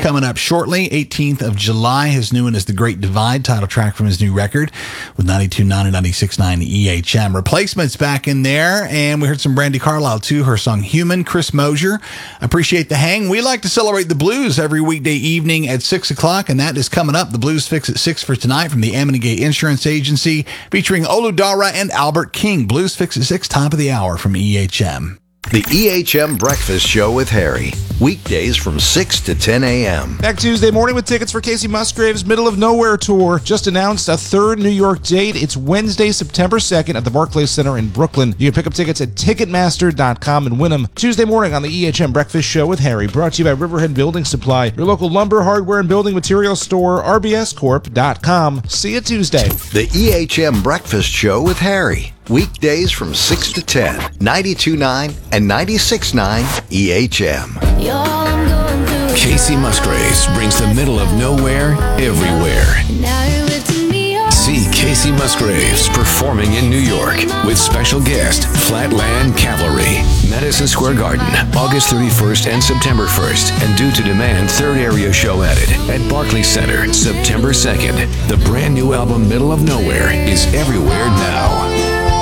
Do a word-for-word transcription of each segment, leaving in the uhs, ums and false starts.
coming up shortly. eighteenth of July. His new one is The Great Divide, title track from his new record with ninety-two point nine and ninety-six point nine E H M. Replacements back in there, and we heard some Brandi Carlile too, her song Human. Chris Mosier, Appreciate the Hang. We like to celebrate the blues every weekday evening at six o'clock, and that is coming up. The Blues Fix at six for tonight from the Ammonigay Insurance Agency, featuring Olu Dara and Albert King. Blues Fix at six, top of the hour from E H M. The E H M Breakfast Show with Harry. Weekdays from six to ten a.m. Back Tuesday morning with tickets for Casey Musgrave's Middle of Nowhere tour. Just announced a third New York date. It's Wednesday, September second at the Barclays Center in Brooklyn. You can pick up tickets at Ticketmaster dot com and win them Tuesday morning on the E H M Breakfast Show with Harry. Brought to you by Riverhead Building Supply, your local lumber, hardware, and building materials store, R B S corp dot com. See you Tuesday. The E H M Breakfast Show with Harry. Weekdays from six to ten, ninety-two point nine and ninety-six point nine E H M. Casey Musgraves brings the Middle of Nowhere everywhere. See Casey Musgraves performing in New York with special guest Flatland Cavalry. Madison Square Garden, August thirty-first and September first. And due to demand, third area show added at Barclays Center, September second. The brand new album Middle of Nowhere is everywhere now.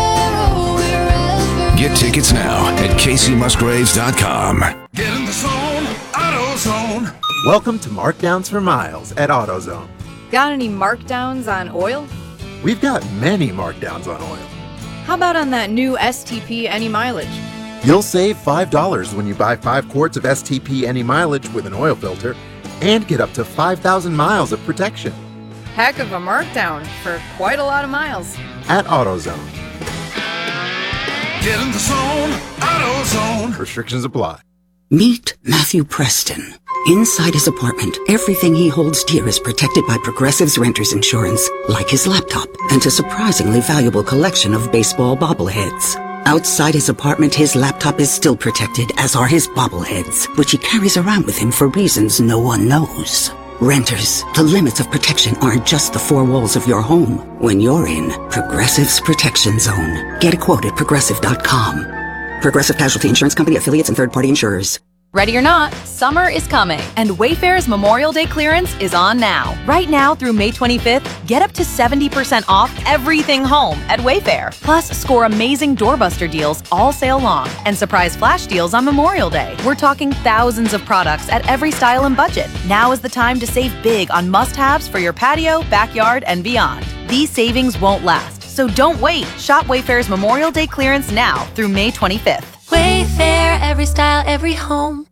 Get tickets now at Casey Musgraves dot com. Get in the zone, AutoZone. Welcome to Markdowns for Miles at AutoZone. Got any markdowns on oil? We've got many markdowns on oil. How about on that new S T P Any Mileage? You'll save five dollars when you buy five quarts of S T P Any Mileage with an oil filter and get up to five thousand miles of protection. Heck of a markdown for quite a lot of miles. At AutoZone. Get in the zone, AutoZone. Restrictions apply. Meet Matthew Preston. Inside his apartment, everything he holds dear is protected by Progressive's renter's insurance, like his laptop and a surprisingly valuable collection of baseball bobbleheads. Outside his apartment, his laptop is still protected, as are his bobbleheads, which he carries around with him for reasons no one knows. Renters, the limits of protection aren't just the four walls of your home. When you're in Progressive's Protection Zone, get a quote at Progressive dot com. Progressive Casualty Insurance Company, affiliates, and third-party insurers. Ready or not, summer is coming, and Wayfair's Memorial Day clearance is on now. Right now through May twenty-fifth, get up to seventy percent off everything home at Wayfair. Plus, score amazing doorbuster deals all sale long and surprise flash deals on Memorial Day. We're talking thousands of products at every style and budget. Now is the time to save big on must-haves for your patio, backyard, and beyond. These savings won't last, so don't wait. Shop Wayfair's Memorial Day clearance now through May twenty-fifth. Wayfair, every style, every home.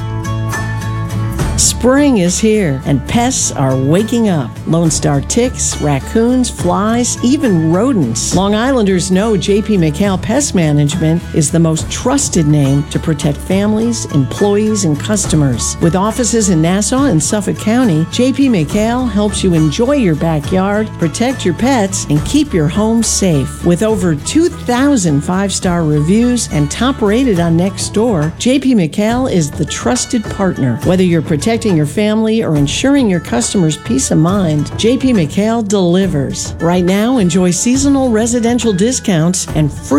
Spring is here, and pests are waking up. Lone Star ticks, raccoons, flies, even rodents. Long Islanders know J P. McHale Pest Management is the most trusted name to protect families, employees, and customers. With offices in Nassau and Suffolk County, J P. McHale helps you enjoy your backyard, protect your pets, and keep your home safe. With over two thousand five-star reviews and top rated on Nextdoor, J P. McHale is the trusted partner. Whether you're protecting your family or ensuring your customers' peace of mind, J P. McHale delivers. Right now, enjoy seasonal residential discounts and free